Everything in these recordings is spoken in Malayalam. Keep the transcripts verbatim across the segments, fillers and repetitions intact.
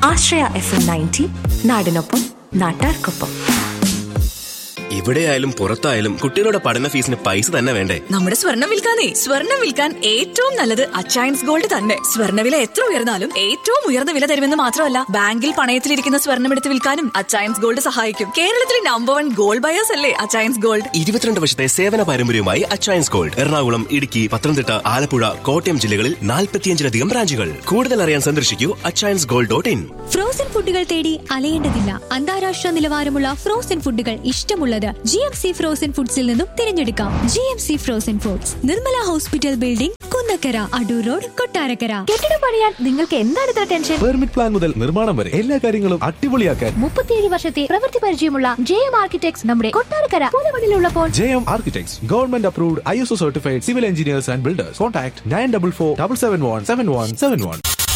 ആശ്രയ എഫ് എം നയൻറ്റി, നാടിനൊപ്പം നാട്ടാർക്കൊപ്പം. എവിടെയായാലും പുറത്തായാലും കുട്ടികളുടെ പഠന ഫീസിന് പൈസ തന്നെ വേണ്ടേ? നമ്മുടെ സ്വർണം വിൽക്കാനേ സ്വർണം വിൽക്കാൻ ഏറ്റവും നല്ലത് അച്ചയൻസ് ഗോൾഡ് തന്നെ. സ്വർണ്ണവില എത്ര ഉയർന്നാലും ഏറ്റവും ഉയർന്ന വില തരുമെന്ന് മാത്രമല്ല, ബാങ്കിൽ പണയത്തിലിരിക്കുന്ന സ്വർണം എടുത്ത് വിൽക്കാനും അച്ചയൻസ് ഗോൾഡ് സഹായിക്കും. കേരളത്തിലെ നമ്പർ വൺ ഗോൾഡ് ബയേഴ്സ് അല്ലേ അച്ചയൻസ് ഗോൾഡ്. ഇരുപത്തിരണ്ട് വർഷത്തെ സേവന പാരമ്പര്യവുമായി അച്ചയൻസ് ഗോൾഡ് എറണാകുളം, ഇടുക്കി, പത്തനംതിട്ട, ആലപ്പുഴ, കോട്ടയം ജില്ലകളിൽ നാൽപ്പത്തിയഞ്ചിലധികം ബ്രാഞ്ചുകൾ. കൂടുതൽ അറിയാൻ സന്ദർശിക്കൂ Achayans gold dot in. Frozen ഫുഡുകൾ തേടി അലയേണ്ടതില്ല. അന്താരാഷ്ട്ര നിലവാരമുള്ള ഫ്രോസൺ ഫുഡുകൾ ഇഷ്ടമുള്ളത് ജി എം സി ഫ്രോസൺ ഫുഡ്സിൽ നിന്നും തിരഞ്ഞെടുക്കാം. G M C frozen foods, Nirmala hospital building, Kunnakkara, Adoor road, Kottarakkara. കെട്ടിടം പണിയാൻ നിങ്ങൾക്ക് എന്താണ് ഇത്ര ടെൻഷൻ? പെർമിറ്റ് പ്ലാൻ മുതൽ നിർമ്മാണം വരെ എല്ലാ കാര്യങ്ങളും അടിപൊളിയാക്കാൻ മുപ്പത്തിയേഴ് വർഷത്തെ പ്രവൃത്തി പരിചയമുള്ള ജെ എം ആർക്കിടെക്ട്സ് നമ്മുടെ Kottarakkara പുതുമണിലുള്ളപ്പോൾ. J M architects government approved I S O certified civil engineers and builders. Contact nine double four double seven one seven one seven one.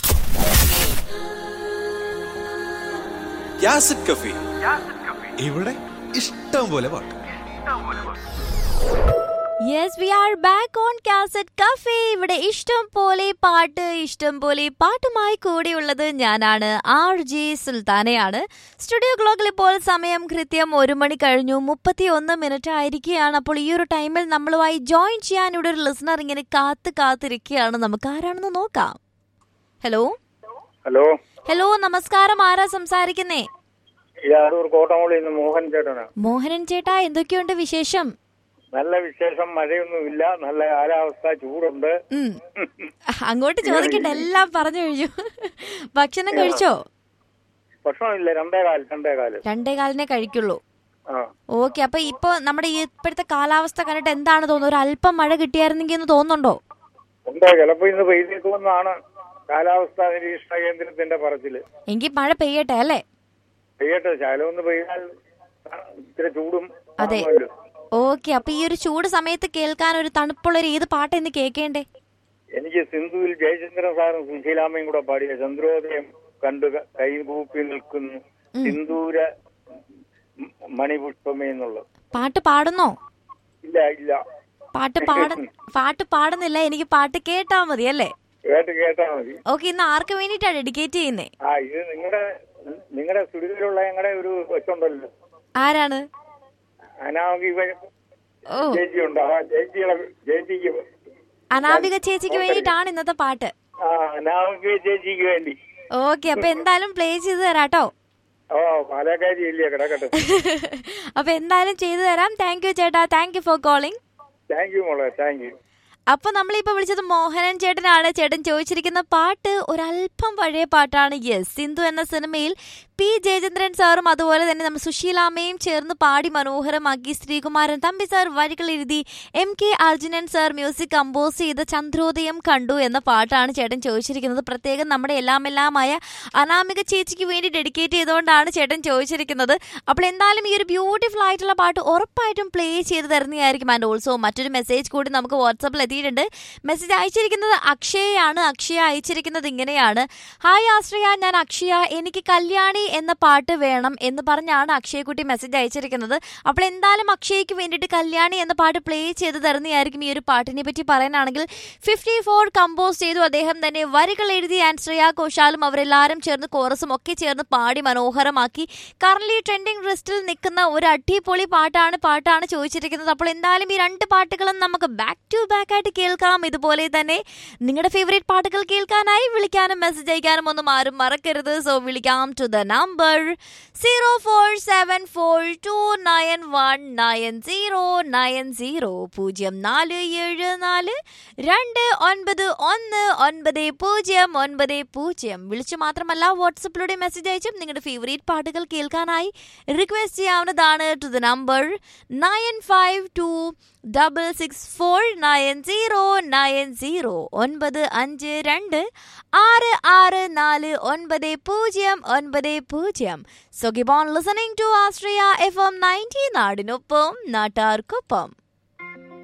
ഇവിടെ ഇഷ്ടം പോലെ പാട്ട്. Yes, we are back on Cassette Cafe. ഇവിടെ ഇഷ്ടം പോലെ പാട്ട്, ഇഷ്ടം പോലെ പാട്ടുമായി കൂടെയുള്ളത് ഞാനാണ്, ആർ ജെ സുൽത്താനയാണ്. സ്റ്റുഡിയോ ക്ലോക്കിൽ ഇപ്പോൾ സമയം കൃത്യം ഒരു മണി കഴിഞ്ഞു മുപ്പത്തി ഒന്ന് മിനിറ്റ് ആയിരിക്കുകയാണ്. അപ്പോൾ ഈ ഒരു ടൈമിൽ നമ്മളുമായി ജോയിൻ ചെയ്യാൻ ഇവിടെ ഒരു ലിസണർ ഇങ്ങനെ കാത്ത് കാത്തിരിക്കുകയാണ്. നമുക്ക് ആരാണെന്ന് നോക്കാം. ഹലോ ഹലോ ഹലോ നമസ്കാരം, ആരാ സംസാരിക്കുന്നേ? മോഹൻ ചേട്ടനാ. മോഹനൻ ചേട്ടാ, എന്തൊക്കെയുണ്ട് വിശേഷം? നല്ല വിശേഷം. മഴയൊന്നുമില്ല, നല്ല കാലാവസ്ഥ, ചൂടുണ്ട്. അങ്ങോട്ട് ചോദിക്കട്ടെ, എല്ലാം പറഞ്ഞു കഴിഞ്ഞു. ഭക്ഷണം കഴിച്ചോ? ഭക്ഷണമില്ല, രണ്ടേകാൽ രണ്ടേകാല് രണ്ടേകാലിനെ കഴിക്കുള്ളൂ. ഓക്കെ. അപ്പൊ ഇപ്പൊ നമ്മുടെ ഈ ഇപ്പോഴത്തെ കാലാവസ്ഥ കണ്ടിട്ട് എന്താണ് തോന്നുന്നത്? ഒരു അല്പം മഴ കിട്ടിയായിരുന്നെങ്കിൽ എന്ന് തോന്നുന്നുണ്ടോ? ഉണ്ട്, ചിലപ്പോ ഇന്ന് പെയ്തേക്കുമെന്നാണ് കാലാവസ്ഥാ നിരീക്ഷണ കേന്ദ്രത്തിന്റെ പറച്ചില്. എങ്കിൽ മഴ പെയ്യട്ടെ അല്ലേ? പെയ്യട്ടെ, ശാലം ഒന്ന് പെയ്യാൽ ഇത്തിരി ചൂടും. അതെ. ഓക്കെ. അപ്പൊ ഈ ഒരു ചൂട് സമയത്ത് കേൾക്കാൻ ഒരു തണുപ്പുള്ള ഒരു ഏത് പാട്ട് എന്ന് കേൾക്കേണ്ടേ? എനിക്ക് സിന്ധുവിൽ ജയചന്ദ്രൻ സാറും സുശീലാമ്മയും കൂടെ പാടിയ ചന്ദ്രോദയം കണ്ടു കൈകൂപ്പി നിൽക്കുന്നു സിന്ദൂര മണിപുഷ്പമേ എന്നുള്ളത് പാട്ട് പാടുന്നോ? ഇല്ല ഇല്ല, പാട്ട് പാട പാട്ട് പാടുന്നില്ല. എനിക്ക് പാട്ട് കേട്ടാ മതി അല്ലേ? കേട്ട് കേട്ടാ മതി. ഓക്കെ. ഇന്ന് ആർക്ക് വേണ്ടിട്ടാ ഡെഡിക്കേറ്റ് ചെയ്യുന്നേ? ആ, ഇത് നിങ്ങളുടെ നിങ്ങളുടെ സ്റ്റുഡിയോയിലുള്ള ഞങ്ങളുടെ ഒരു കൊച്ചുണ്ടല്ലോ. ആരാണ്? അനാമിക ചേച്ചിയുണ്ട്. ആ ചേച്ചിയുടെ ചേച്ചിക്ക് അനാമിക ചേച്ചിക്ക് വേണ്ടിയിട്ടാണ് ഇന്നത്തെ പാട്ട്. ആ, അനാമിക ചേച്ചിക്ക് വേണ്ടി. ഓക്കെ. അപ്പൊ എന്തായാലും പ്ലേ ചെയ്ത് തരാട്ടോ. ഓ, പാലക്കാരി ഇല്ലേ, കിടക്കട്ടെ. അപ്പൊ എന്തായാലും ചെയ്തു തരാം. താങ്ക് യു ചേട്ടാ, thank you for calling. Thank you മോളെ, താങ്ക് യു. അപ്പൊ നമ്മളിപ്പോ വിളിച്ചത് മോഹനൻ ചേട്ടനാണ്. ചേട്ടൻ ചോദിച്ചിരിക്കുന്ന പാട്ട് ഒരല്പം പഴയ പാട്ടാണ്. യെസ്, സിന്ധു എന്ന സിനിമയിൽ പി ജയചന്ദ്രൻ സാറും അതുപോലെ തന്നെ നമ്മൾ സുശീലാമ്മയും ചേർന്ന് പാടി മനോഹരമാക്കി ശ്രീകുമാരൻ തമ്പി സാർ വരികൾ എഴുതി M K Arjunan sir music compose ചെയ്ത ചന്ദ്രോദയം കണ്ടു എന്ന പാട്ടാണ് ചേട്ടൻ ചോദിച്ചിരിക്കുന്നത്. പ്രത്യേകം നമ്മുടെ എല്ലാം എല്ലാമായ അനാമിക ചേച്ചിക്ക് വേണ്ടി ഡെഡിക്കേറ്റ് ചെയ്തുകൊണ്ടാണ് ചേട്ടൻ ചോദിച്ചിരിക്കുന്നത്. അപ്പോൾ എന്തായാലും ഈ ഒരു ബ്യൂട്ടിഫുൾ ആയിട്ടുള്ള പാട്ട് ഉറപ്പായിട്ടും പ്ലേ ചെയ്ത് തരുന്നതായിരിക്കും. ആൻഡ് ഓൾസോ മറ്റൊരു മെസ്സേജ് കൂടി നമുക്ക് വാട്സാപ്പിൽ എത്തിയിട്ടുണ്ട്. മെസ്സേജ് അയച്ചിരിക്കുന്നത് അക്ഷയയാണ്. അക്ഷയ അയച്ചിരിക്കുന്നത് ഇങ്ങനെയാണ്: ഹായ് ആശ്രയ, ഞാൻ അക്ഷയ, എനിക്ക് കല്യാണി എന്ന പാട്ട് വേണം എന്ന് പറഞ്ഞാണ് അക്ഷയക്കുട്ടി മെസ്സേജ് അയച്ചിരിക്കുന്നത്. അപ്പോൾ എന്തായാലും അക്ഷയ്ക്ക് വേണ്ടിയിട്ട് കല്യാണി എന്ന പാട്ട് പ്ലേ ചെയ്ത് തരുന്നതായിരിക്കും. ഈ ഒരു പാട്ടിനെ പറ്റി പറയാനാണെങ്കിൽ ഫിഫ്റ്റി ഫോർ കമ്പോസ് ചെയ്തു അദ്ദേഹം തന്നെ, വരികൾ എഴുതി ആൻഡ് ശ്രേയ ഘോഷാലും അവരെല്ലാവരും ചേർന്ന് കോറസും ഒക്കെ ചേർന്ന് പാടി മനോഹരമാക്കി കറൻലി ട്രെൻഡിങ് ലിസ്റ്റിൽ നിൽക്കുന്ന ഒരു അടിപൊളി പാട്ടാണ് പാട്ടാണ് ചോദിച്ചിരിക്കുന്നത്. അപ്പോൾ എന്തായാലും ഈ രണ്ട് പാട്ടുകളും നമുക്ക് ബാക്ക് ടു ബാക്ക് ആയിട്ട് കേൾക്കാം. ഇതുപോലെ തന്നെ നിങ്ങളുടെ ഫേവറേറ്റ് പാട്ടുകൾ കേൾക്കാനായി വിളിക്കാനും മെസ്സേജ് അയക്കാനും ഒന്നും ആരും മറക്കരുത്. സോ വിളിക്കാം to the number zero four seven four to nine one nine zero nine zero പൂജ്യം നാല് ഏഴ് നാല് രണ്ട് ഒൻപത് ഒന്ന് ഒൻപത് പൂജ്യം ഒൻപത് പൂജ്യം. വിളിച്ചു മാത്രമല്ല വാട്സപ്പിലൂടെ മെസ്സേജ് അയച്ചും നിങ്ങളുടെ ഫേവറേറ്റ് പാട്ടുകൾ കേൾക്കാനായി റിക്വസ്റ്റ് ചെയ്യാവുന്നതാണ് to the number nine five to double six four nine zero nine zero ഒൻപത് അഞ്ച് രണ്ട് ആറ് ആറ് നാല് ഒൻപത് പൂജ്യം ഒൻപത് പൂജ്യം. So keep on listening to Ashraya F M ninety, നാടിനൊപ്പം നാട്ടാർക്കൊപ്പം.